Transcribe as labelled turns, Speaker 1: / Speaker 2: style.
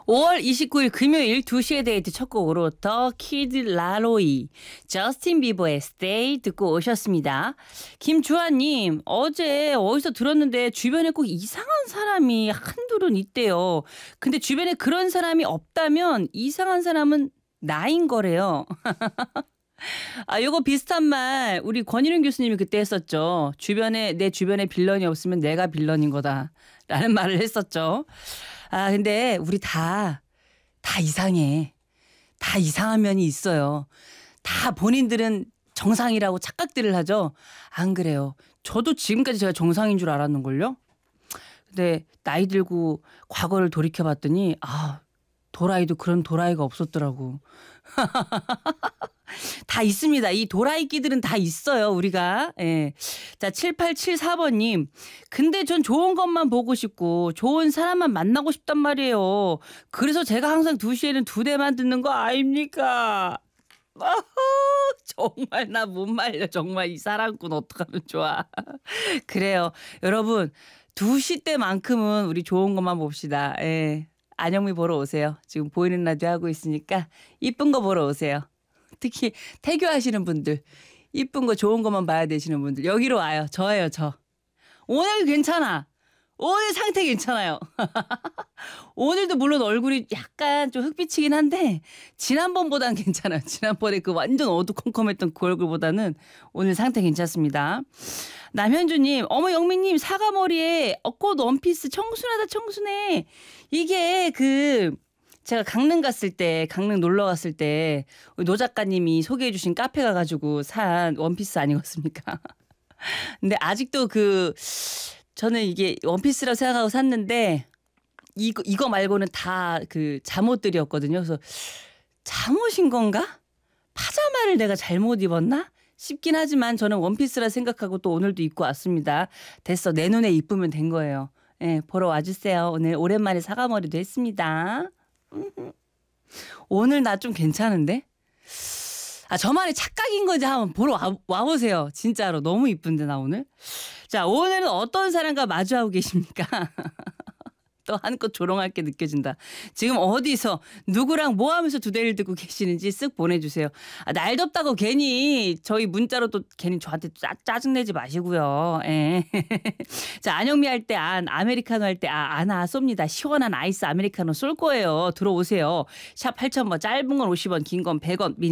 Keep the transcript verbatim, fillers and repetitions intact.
Speaker 1: 오월 이십구일 금요일 두 시에 데이트 첫 곡으로 더 키드 라로이, 저스틴 비버의 Stay 듣고 오셨습니다. 김주환님, 어제 어디서 들었는데 주변에 꼭 이상한 사람이 한둘은 있대요. 근데 주변에 그런 사람이 없다면 이상한 사람은 나인 거래요. 아, 요거 비슷한 말 우리 권일윤 교수님이 그때 했었죠. 주변에 내 주변에 빌런이 없으면 내가 빌런인 거다라는 말을 했었죠. 아, 근데 우리 다, 다 이상해. 다 이상한 면이 있어요. 다 본인들은 정상이라고 착각들을 하죠. 안 그래요. 저도 지금까지 제가 정상인 줄 알았는걸요. 근데 나이 들고 과거를 돌이켜봤더니 아, 도라이도 그런 도라이가 없었더라고. 다 있습니다. 이 도라이 끼들은 다 있어요, 우리가. 예. 자, 칠팔칠사번님. 근데 전 좋은 것만 보고 싶고 좋은 사람만 만나고 싶단 말이에요. 그래서 제가 항상 두 시에는 두 대만 듣는 거 아닙니까? 아후, 정말 나 못 말려. 정말 이 사랑꾼 어떡하면 좋아. 그래요. 여러분, 두 시 때만큼은 우리 좋은 것만 봅시다. 예. 안영미 보러 오세요. 지금 보이는 라디오 하고 있으니까 이쁜 거 보러 오세요. 특히 태교하시는 분들, 이쁜 거 좋은 것만 봐야 되시는 분들 여기로 와요. 저예요, 저. 오늘 괜찮아. 오늘 상태 괜찮아요. 오늘도 물론 얼굴이 약간 좀 흑비치긴 한데 지난번보다는 괜찮아요. 지난번에 그 완전 어두컴컴했던 그 얼굴보다는 오늘 상태 괜찮습니다. 남현주님, 어머 영민님 사과머리에 꽃 원피스 청순하다 청순해. 이게 그 제가 강릉 갔을 때, 강릉 놀러 갔을 때 노 작가님이 소개해 주신 카페 가가지고 산 원피스 아니겠습니까? 근데 아직도 그 저는 이게 원피스라고 생각하고 샀는데 이거 이거 말고는 다 그 잠옷들이었거든요. 그래서 잠옷인 건가? 파자마를 내가 잘못 입었나? 싶긴 하지만 저는 원피스라 생각하고 또 오늘도 입고 왔습니다. 됐어. 내 눈에 이쁘면 된 거예요. 예, 보러 와주세요. 오늘 오랜만에 사과머리도 했습니다. 오늘 나 좀 괜찮은데? 아, 저만의 착각인 건지 한번 보러 와, 와보세요. 진짜로 너무 이쁜데 나 오늘. 자, 오늘은 어떤 사람과 마주하고 계십니까? 또 한껏 조롱할 게 느껴진다. 지금 어디서 누구랑 뭐 하면서 두 대를 듣고 계시는지 쓱 보내주세요. 아, 날 덥다고 괜히 저희 문자로 또 괜히 저한테 짜, 짜증내지 마시고요. 예. 자, 안영미 할 때 안, 아메리카노 할 때 아, 아나 쏩니다. 시원한 아이스 아메리카노 쏠 거예요. 들어오세요. 샵 팔천 번, 짧은 건 오십 원, 긴 건 백 원.